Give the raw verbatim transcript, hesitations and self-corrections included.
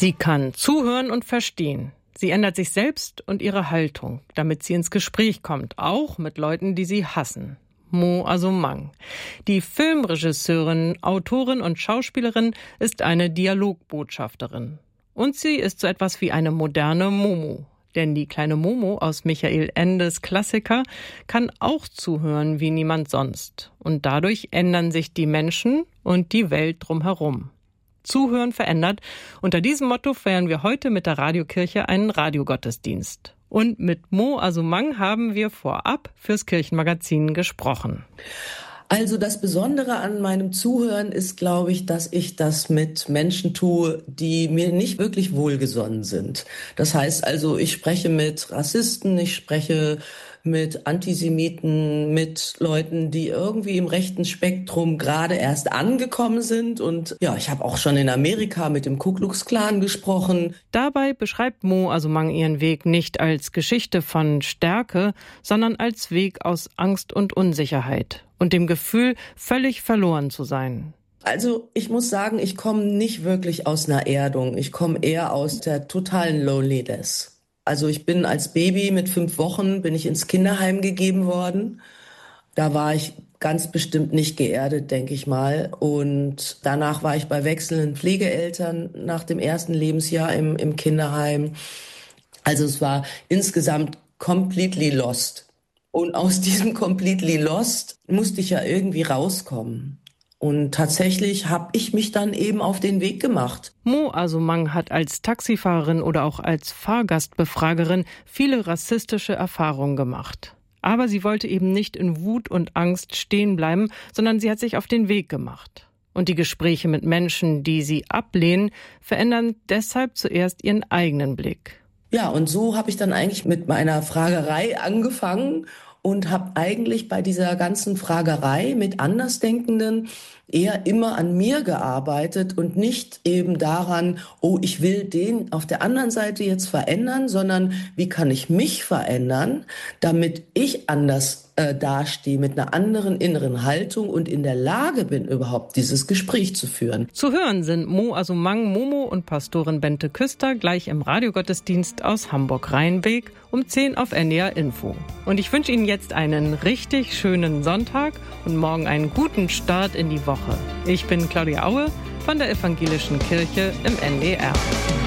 Sie kann zuhören und verstehen. Sie ändert sich selbst und ihre Haltung, damit sie ins Gespräch kommt, auch mit Leuten, die sie hassen. Mo Asumang. Die Filmregisseurin, Autorin und Schauspielerin ist eine Dialogbotschafterin. Und sie ist so etwas wie eine moderne Momo. Denn die kleine Momo aus Michael Endes Klassiker kann auch zuhören wie niemand sonst. Und dadurch ändern sich die Menschen und die Welt drumherum. Zuhören verändert. Unter diesem Motto feiern wir heute mit der Radiokirche einen Radiogottesdienst. Und mit Mo Asumang haben wir vorab fürs Kirchenmagazin gesprochen. Also das Besondere an meinem Zuhören ist, glaube ich, dass ich das mit Menschen tue, die mir nicht wirklich wohlgesonnen sind. Das heißt also, ich spreche mit Rassisten, ich spreche mit Antisemiten, mit Leuten, die irgendwie im rechten Spektrum gerade erst angekommen sind. Und ja, ich habe auch schon in Amerika mit dem Ku Klux Klan gesprochen. Dabei beschreibt Mo Asumang ihren Weg nicht als Geschichte von Stärke, sondern als Weg aus Angst und Unsicherheit und dem Gefühl, völlig verloren zu sein. Also ich muss sagen, ich komme nicht wirklich aus einer Erdung. Ich komme eher aus der totalen Loneliness. Also ich bin als Baby mit fünf Wochen bin ich ins Kinderheim gegeben worden. Da war ich ganz bestimmt nicht geerdet, denke ich mal. Und danach war ich bei wechselnden Pflegeeltern nach dem ersten Lebensjahr im, im Kinderheim. Also es war insgesamt completely lost. Und aus diesem completely lost musste ich ja irgendwie rauskommen. Und tatsächlich habe ich mich dann eben auf den Weg gemacht. Mo Asumang hat als Taxifahrerin oder auch als Fahrgastbefragerin viele rassistische Erfahrungen gemacht. Aber sie wollte eben nicht in Wut und Angst stehen bleiben, sondern sie hat sich auf den Weg gemacht. Und die Gespräche mit Menschen, die sie ablehnen, verändern deshalb zuerst ihren eigenen Blick. Ja, und so habe ich dann eigentlich mit meiner Fragerei angefangen und habe eigentlich bei dieser ganzen Fragerei mit Andersdenkenden eher immer an mir gearbeitet und nicht eben daran, oh, ich will den auf der anderen Seite jetzt verändern, sondern wie kann ich mich verändern, damit ich anders äh, dastehe, mit einer anderen inneren Haltung und in der Lage bin, überhaupt dieses Gespräch zu führen. Zu hören sind Mo Asumang, Momo und Pastorin Bente Küster gleich im Radiogottesdienst aus Hamburg-Rheinweg um zehn auf N D R Info. Und ich wünsche Ihnen jetzt einen richtig schönen Sonntag und morgen einen guten Start in die Woche. Ich bin Claudia Aue von der Evangelischen Kirche im N D R.